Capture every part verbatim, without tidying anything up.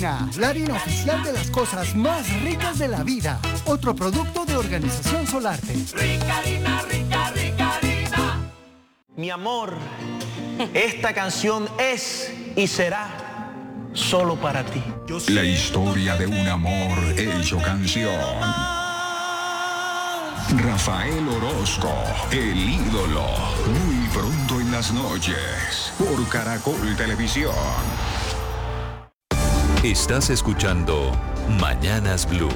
Ricarina, la harina oficial de las cosas más ricas de la vida. Otro producto de Organización Solarte. Ricarina, rica, Ricarina. Mi amor, esta canción es y será solo para ti. La historia de un amor hecho canción. Rafael Orozco, el ídolo. Muy pronto en las noches, por Caracol Televisión. Estás escuchando Mañanas Blue.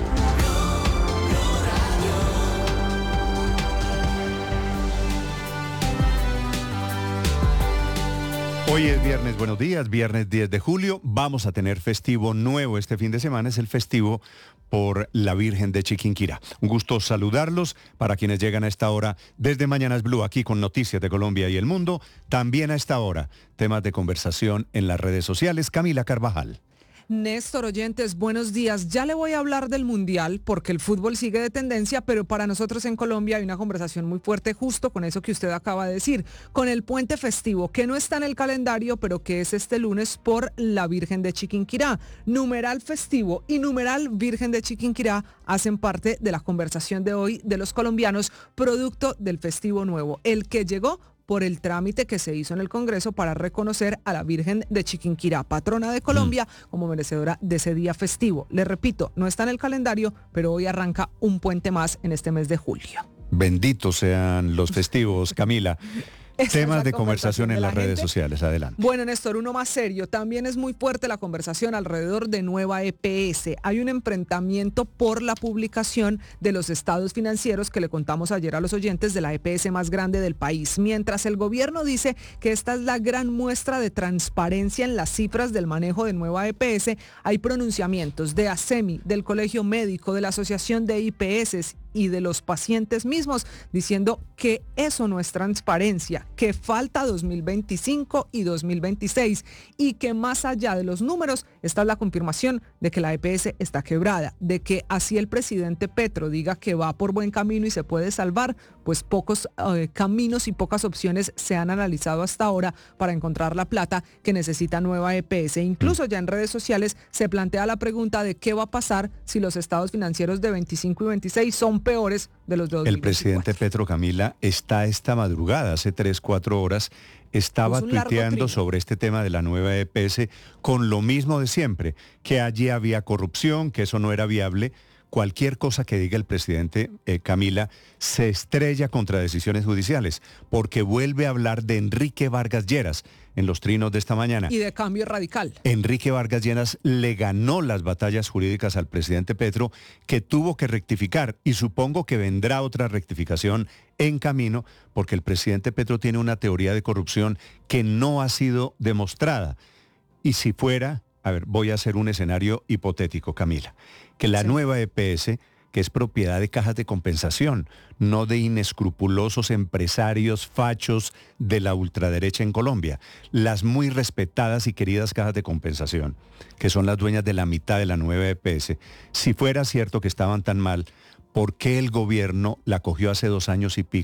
Hoy es viernes, buenos días, viernes diez de julio. Vamos a tener festivo nuevo este fin de semana, es el festivo por la Virgen de Chiquinquirá. Un gusto saludarlos para quienes llegan a esta hora desde Mañanas Blue, aquí con noticias de Colombia y el mundo. También a esta hora, temas de conversación en las redes sociales. Camila Carvajal. Néstor, oyentes, buenos días. Ya le voy a hablar del Mundial porque el fútbol sigue de tendencia, pero para nosotros en Colombia hay una conversación muy fuerte justo con eso que usted acaba de decir, con el puente festivo, que no está en el calendario, pero que es este lunes por la Virgen de Chiquinquirá. Numeral festivo y numeral Virgen de Chiquinquirá hacen parte de la conversación de hoy de los colombianos, producto del festivo nuevo, el que llegó por el trámite que se hizo en el Congreso para reconocer a la Virgen de Chiquinquirá, patrona de Colombia, mm. como merecedora de ese día festivo. Le repito, no está en el calendario, pero hoy arranca un puente más en este mes de julio. Benditos sean los festivos, Camila. Temas de conversación en las redes sociales, adelante. Bueno, Néstor, uno más serio. También es muy fuerte la conversación alrededor de Nueva E P S. Hay un enfrentamiento por la publicación de los estados financieros que le contamos ayer a los oyentes de la E P S más grande del país. Mientras el gobierno dice que esta es la gran muestra de transparencia en las cifras del manejo de Nueva E P S, hay pronunciamientos de ASEMI, del Colegio Médico, de la Asociación de I P S y de los pacientes mismos, diciendo que eso no es transparencia, que falta dos mil veinticinco y dos mil veintiséis y que más allá de los números, esta es la confirmación de que la E P S está quebrada, de que así el presidente Petro diga que va por buen camino y se puede salvar, pues pocos eh, caminos y pocas opciones se han analizado hasta ahora para encontrar la plata que necesita Nueva E P S. Incluso ya en redes sociales se plantea la pregunta de qué va a pasar si los estados financieros de veinticinco y veintiséis son peores de los de dos mil veinticuatro. El presidente Petro, Camila, está esta madrugada, hace tres, cuatro horas, estaba tuiteando sobre este tema de la nueva E P S con lo mismo de siempre, que allí había corrupción, que eso no era viable. Cualquier cosa que diga el presidente, eh, Camila, se estrella contra decisiones judiciales, porque vuelve a hablar de Enrique Vargas Lleras en los trinos de esta mañana. Y de cambio radical. Enrique Vargas Lleras le ganó las batallas jurídicas al presidente Petro, que tuvo que rectificar, y supongo que vendrá otra rectificación en camino, porque el presidente Petro tiene una teoría de corrupción que no ha sido demostrada. Y si fuera... A ver, voy a hacer un escenario hipotético, Camila. Que la sí. nueva E P S, que es propiedad de cajas de compensación, no de inescrupulosos empresarios fachos de la ultraderecha en Colombia. Las muy respetadas y queridas cajas de compensación, que son las dueñas de la mitad de la nueva E P S. Si fuera cierto que estaban tan mal, ¿por qué el gobierno la cogió hace dos años y pico